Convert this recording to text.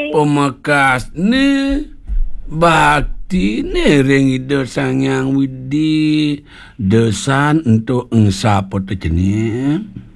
Pemakas ni bakti ni ring ida sang yang widi desan untuk engsa poto jenis.